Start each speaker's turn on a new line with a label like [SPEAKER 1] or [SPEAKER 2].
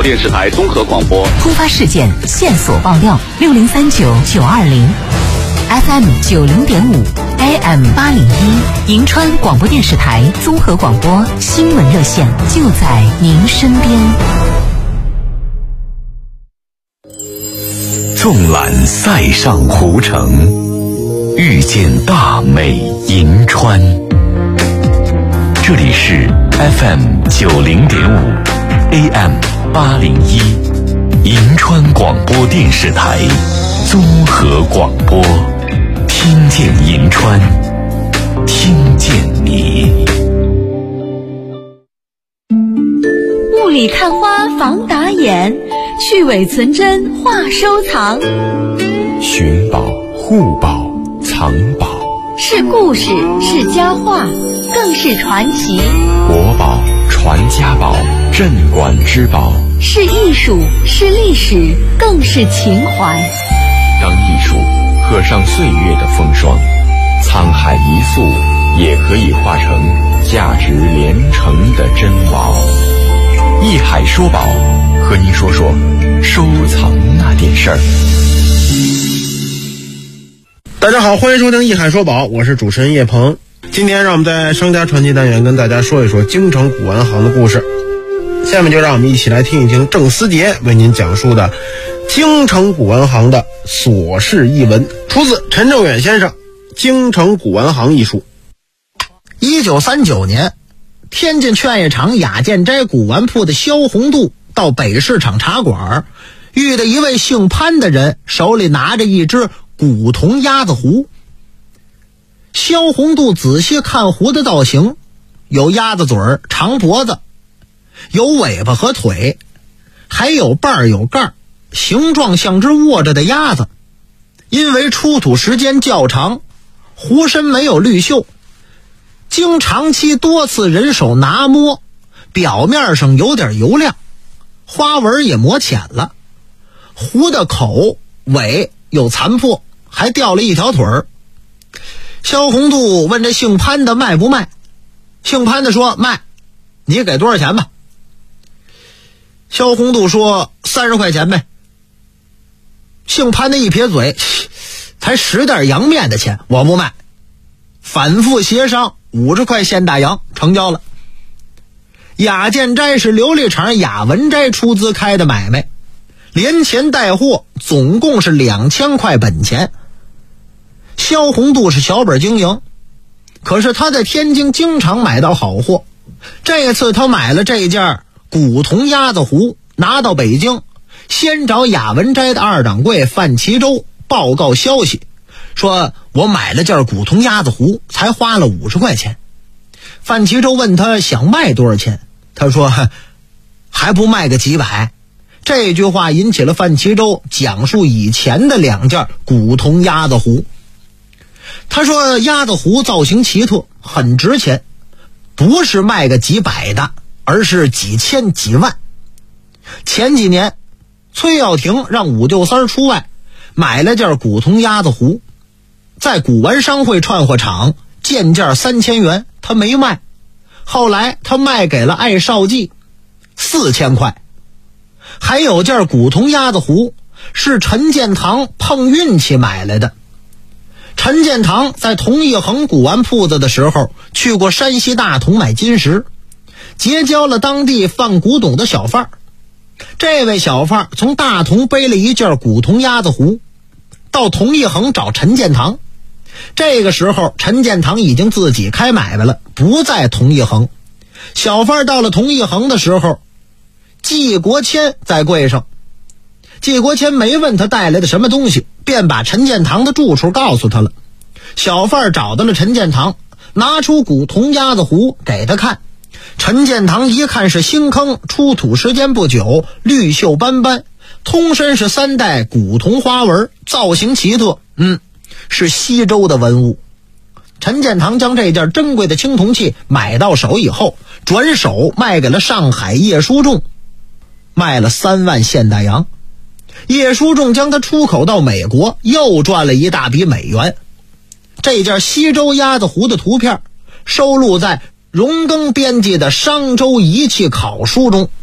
[SPEAKER 1] 电视台综合广播。
[SPEAKER 2] 突发事件线索爆料6039-920 FM 90.5 AM 801，银川广播电视台综合广播新闻热线就在您身边。
[SPEAKER 3] 纵览塞上湖城，遇见大美银川。这里是 FM 90.5 AM 801，银川广播电视台综合广播，听见银川，听见你。
[SPEAKER 4] 雾里看花防打眼，去伪存真话收藏。
[SPEAKER 5] 寻宝、护宝、藏宝，
[SPEAKER 4] 是故事，是佳话，更是传奇。
[SPEAKER 5] 国宝、传家宝、镇馆之宝，
[SPEAKER 4] 是艺术，是历史，更是情怀。
[SPEAKER 5] 当艺术刻上岁月的风霜，沧海一粟也可以化成价值连城的珍宝。艺海说宝，和您说说收藏那点事儿。
[SPEAKER 6] 大家好，欢迎收听艺海说宝，我是主持人叶鹏。今天让我们在商家传奇单元跟大家说一说京城古玩行的故事。下面就让我们一起来听一听郑思杰为您讲述的京城古玩行的琐事一文，出自陈正远先生《京城古玩行》一书。
[SPEAKER 7] 1939年，天津劝业场雅建斋古玩铺的萧宏度到北市场茶馆，遇到一位姓潘的人，手里拿着一只古铜鸭子壶。萧宏度仔细看壶的造型，有鸭子嘴儿、长脖子，有尾巴和腿，还有瓣儿有盖儿，形状像只卧着的鸭子。因为出土时间较长，壶身没有绿锈，经长期多次人手拿摸，表面上有点油亮，花纹也磨浅了。壶的口尾有残破，还掉了一条腿儿。萧宏度问这姓潘的卖不卖，姓潘的说卖，你给多少钱吧？萧宏度说30块钱呗。姓潘的一撇嘴，才10点洋面的钱，我不卖。反复协商，50块现大洋，成交了。雅建斋是琉璃厂雅文斋出资开的买卖，连钱带货总共是2000块本钱。萧宏度是小本经营，可是他在天津经常买到好货。这次他买了这件古铜鸭子壶，拿到北京，先找雅文斋的二掌柜范其洲报告消息，说我买了件古铜鸭子壶，才花了50块钱。范其洲问他想卖多少钱，他说还不卖个几百。这句话引起了范其洲讲述以前的2件古铜鸭子壶。他说鸭子壶造型奇特，很值钱，不是卖个几百的，而是几千几万。前几年崔耀庭让五舅三出外买了件古铜鸭子壶，在古玩商会串货场件件3000元，他没卖。后来他卖给了艾少记4000块。还有件古铜鸭子壶是陈建堂碰运气买来的。陈建堂在同义恒古玩铺子的时候，去过山西大同买金石，结交了当地贩古董的小贩。这位小贩从大同背了一件古铜鸭子壶，到同义恒找陈建堂。这个时候陈建堂已经自己开买卖了，不在同义恒。小贩到了同义恒的时候，季国谦在柜上。季国谦没问他带来的什么东西，便把陈建堂的住处告诉他了。小贩找到了陈建堂，拿出古铜鸭子壶给他看。陈建堂一看是新坑，出土时间不久，绿锈斑斑，通身是3带古铜花纹，造型奇特，是西周的文物。陈建堂将这件珍贵的青铜器买到手以后，转手卖给了上海叶书仲，卖了3万现大洋。叶书仲将它出口到美国，又赚了一大笔美元。这件西周鸭子壶的图片收录在荣庚编辑的《商周仪器考》书中。